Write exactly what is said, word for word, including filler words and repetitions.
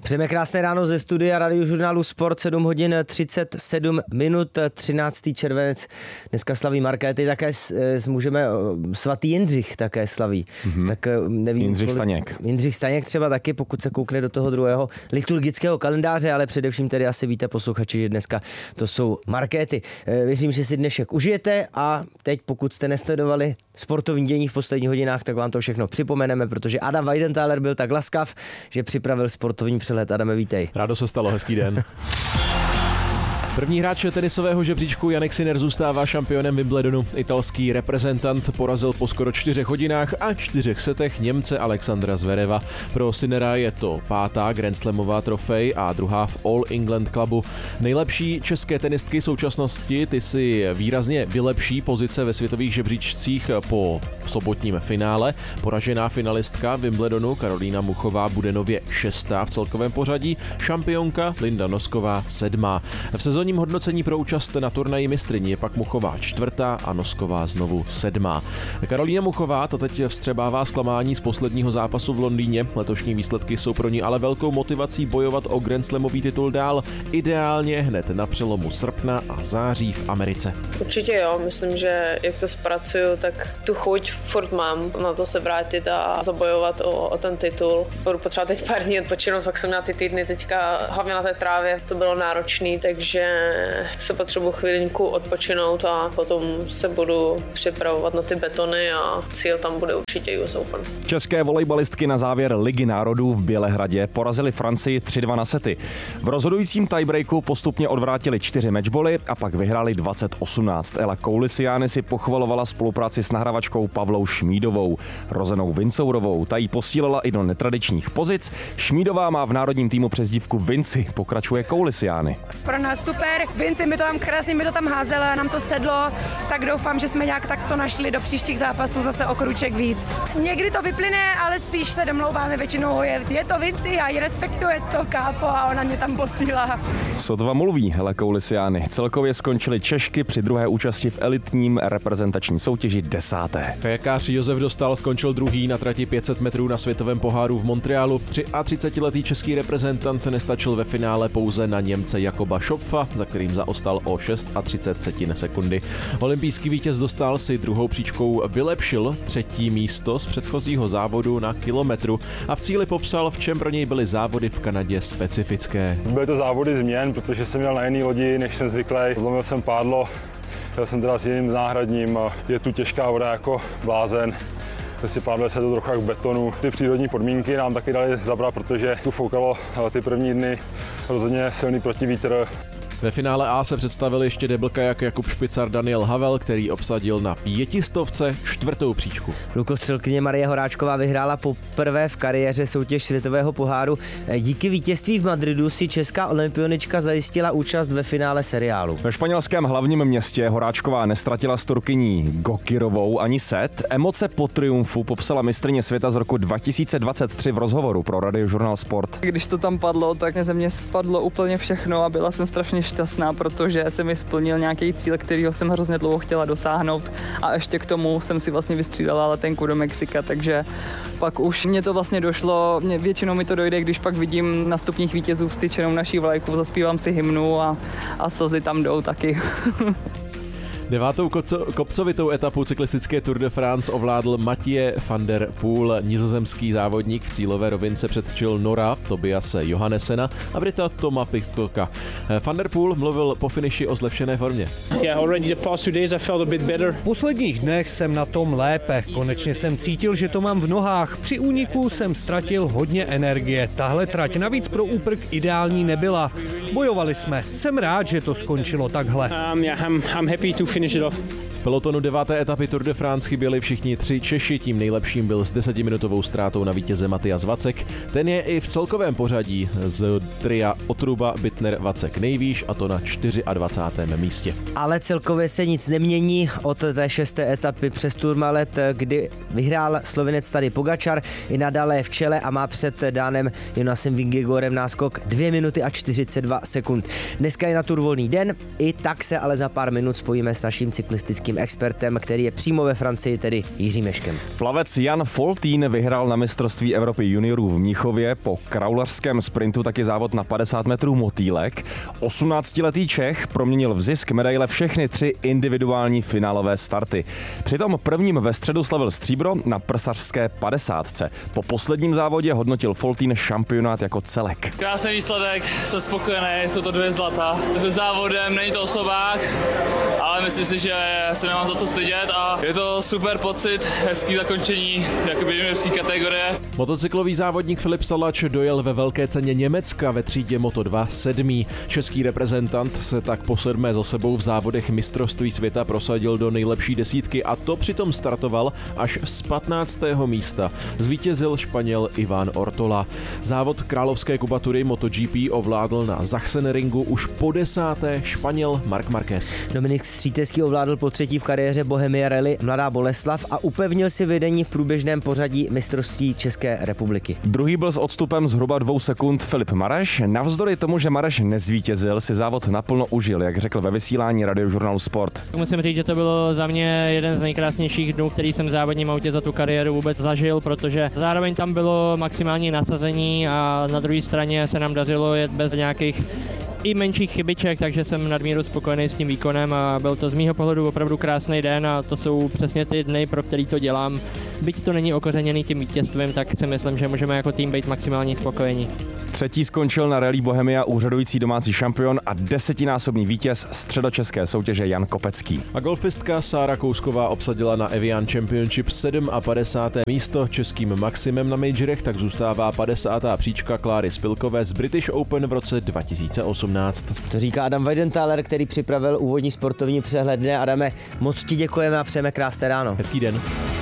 Přejeme krásné ráno ze studia Radiožurnálu Sport, sedm hodin třicet sedm minut, třináctý červenec. Dneska slaví Markéty, také můžeme, svatý Jindřich také slaví. Mm-hmm. Tak nevím, Jindřich Staněk. Jindřich Staněk třeba taky, pokud se koukne do toho druhého liturgického kalendáře, ale především tedy asi víte posluchači, že dneska to jsou Markéty. Věřím, že si dnešek užijete a teď, pokud jste nesledovali sportovní dění v posledních hodinách, tak vám to všechno připomeneme, protože Adam Weidenthaler byl tak laskav, že připravil sportovní přehled. Adame, vítej. Rádo se stalo, hezký den. První hráč tenisového žebříčku Jannik Sinner zůstává šampionem Wimbledonu. Italský reprezentant porazil po skoro čtyřech hodinách a čtyřech setech Němce Alexandra Zvereva. Pro Sinnera je to pátá grandslamová trofej a druhá v All England Clubu. Nejlepší české tenistky současnosti, ty si výrazně vylepší pozice ve světových žebříčcích po sobotním finále. Poražená finalistka Wimbledonu Karolína Muchová bude nově šestá v celkovém pořadí, šampionka Linda Nosková sedmá. V sezónním hodnocení pro účast na turnaji mistryní je pak Muchová čtvrtá a Nosková znovu sedmá. Karolína Muchová to teď vstřebává zklamání z posledního zápasu v Londýně. Letošní výsledky jsou pro ní ale velkou motivací bojovat o grandslamový titul dál, ideálně hned na přelomu srpna a září v Americe. Určitě jo, myslím, že jak to zpracuju, tak tu chuť furt mám na to se vrátit a zabojovat o, o ten titul. Budu potřebovat teď pár dní odpočinout, fakt jsem měla ty týdny teďka, hlavně na té trávě, to bylo náročný, takže se potřebuji chvilinku odpočinout a potom se budu připravovat na ty betony a cíl tam bude určitě U S Open. České volejbalistky na závěr Ligy národů v Bělehradě porazily Francii tři dva na sety. V rozhodujícím tiebreaku postupně odvrátili čtyři matchboly a pak vyhráli dvacet osmnáct. Ela Koulisiány si pochvalovala spolupráci s nahravačkou Pavlou Šmídovou. Rozenou Vincourovou, ta jí posílila i do netradičních pozic. Šmídová má v národním týmu přezdívku Vinci, pokračuje Koulisiány. Pro nás super, Vinci mi to tam krásně mi to tam házela, nám to sedlo, tak doufám, že jsme nějak takto našli do příštích zápasů zase o kruček víc. Někdy to vyplyne, ale spíš se domlouváme, většinou je, je to Vinci a ji respektuje to kápo a ona mě tam posílá. Sotva mluví, hele Koulisiány. Celkově skončily Češky při druhé účasti v elitním reprezentační soutěži desáté. Kajakář Josef Dostal skončil druhý na trati pět set metrů na světovém poháru v Montrealu. třiatřicetiletý český reprezentant nestačil ve finále pouze na Němce Jakoba Šopfa, za kterým zaostal o třicet šest setin sekundy. Olympijský vítěz Dostal si druhou příčkou vylepšil třetí místo z předchozího závodu na kilometru a v cíli popsal, v čem pro něj byly závody v Kanadě specifické. Byly to závody změn, protože jsem měl na jiný lodi, než jsem zvyklý. Zlomil jsem pádlo, jel jsem teda s jiným náhradním, je tu těžká voda jako blázen. Si pádle se to trochu jak v betonu. Ty přírodní podmínky nám taky dali zabrat, protože tu foukalo ty první dny rozhodně silný protivítr. Ve finále A se představil ještě deblkajak Jakub Špicar Daniel Havel, který obsadil na pětistovce čtvrtou příčku. Lukostřelkyně Marie Horáčková vyhrála poprvé v kariéře soutěž světového poháru. Díky vítězství v Madridu si česká olympionička zajistila účast ve finále seriálu. Ve španělském hlavním městě Horáčková nestratila s Turkyní Gokirovou ani set. Emoce po triumfu popsala mistryně světa z roku dva tisíce dvacet tři v rozhovoru pro Radiožurnál Sport. Když to tam padlo, tak ze mě spadlo úplně všechno a byla jsem strašně šťastná, protože jsem mi splnil nějaký cíl, kterýho jsem hrozně dlouho chtěla dosáhnout a ještě k tomu jsem si vlastně vystřídala letenku do Mexika, takže pak už mě to vlastně došlo, mě, většinou mi to dojde, když pak vidím na stupních vítězů vstyčenou naší vlajku, zaspívám si hymnu a, a slzy tam jdou taky. Devátou kopcovitou etapu cyklistické Tour de France ovládl Mathieu van der Poel. Nizozemský závodník v cílové rovince předčil Nora Tobiase Johannessena a Brita Toma Pitcocka. Van der Poel mluvil po finiši o zlepšené formě. V posledních dnech jsem na tom lépe. Konečně jsem cítil, že to mám v nohách. Při úniku jsem ztratil hodně energie. Tahle trať navíc pro úprk ideální nebyla. Bojovali jsme. Jsem rád, že to skončilo takhle. Um, yeah, I'm, I'm happy to finish it off. V pelotonu deváté etapy Tour de France chyběli všichni tři Češi, tím nejlepším byl s desetiminutovou ztrátou na vítěze Matias Vacek. Ten je i v celkovém pořadí z tria Otruba, Bittner, Vacek nejvýš, a to na dvacátém čtvrtém místě. Ale celkově se nic nemění od té šesté etapy přes Tourmalet, kdy vyhrál Slovinec Tadej Pogačar, i nadále v čele a má před Dánem Jonasem Vingegorem náskok dvě minuty a čtyřicet dva sekund. Dneska je na Tour volný den, i tak se ale za pár minut spojíme s naším cyklistickým expertem, který je přímo ve Francii, tedy Jiřím Meškem. Plavec Jan Foltín vyhrál na mistrovství Evropy juniorů v Mnichově, po kraulařském sprintu taky závod na padesát metrů motýlek. osmnáctiletý Čech proměnil v zisk medaile všechny tři individuální finálové starty. Přitom prvním ve středu slavil stříbro na prsařské padesátce. Po posledním závodě hodnotil Foltín šampionát jako celek. Krásný výsledek, jsem spokojený, jsou to dvě zlata. Se závodem není to osobák, ale myslím si, že se nemám za co stydět a je to super pocit, hezký zakončení jakoby juniorské kategorie. Motocyklový závodník Filip Salač dojel ve velké ceně Německa ve třídě Moto dva sedmý. Český reprezentant se tak po sedmé za sebou v závodech mistrovství světa prosadil do nejlepší desítky a to přitom startoval až z patnáctého místa. Zvítězil Španěl Iván Ortola. Závod královské kubatury MotoGP ovládl na Sachsenringu už po desáté Španěl Marc Marquez. Dominik Střítecký ovládl po třetí v kariéře Bohemia Rally Mladá Boleslav a upevnil si vedení v průběžném pořadí mistrovství České republiky. Druhý byl s odstupem zhruba dvou sekund Filip Mareš. Navzdory tomu, že Mareš nezvítězil, si závod naplno užil, jak řekl ve vysílání radiožurnálu Sport. Musím říct, že to bylo za mě jeden z nejkrásnějších dnů, který jsem v závodním autě za tu kariéru vůbec zažil, protože zároveň tam bylo maximální nasazení a na druhé straně se nám dařilo jet bez nějakých i menších chybiček, takže jsem nadmíru spokojený s tím výkonem a byl to z mýho pohledu opravdu krásný den a to jsou přesně ty dny, pro který to dělám. Byť to není okořeněný tím vítězstvím, tak si myslím, že můžeme jako tým být maximálně spokojení. Třetí skončil na Rally Bohemia úřadující domácí šampion a desetinásobný vítěz středočeské soutěže Jan Kopecký. A golfistka Sára Kousková obsadila na Evian Championship padesáté sedmé místo. Českým maximem na majorech tak zůstává padesátá příčka Kláry Spilkové z British Open v roce dva tisíce osmnáct. To říká Adam Weidenthaler, který připravil úvodní sportovní přehled. Adame, moc ti děkujeme a přejeme krásné ráno. Hezký den.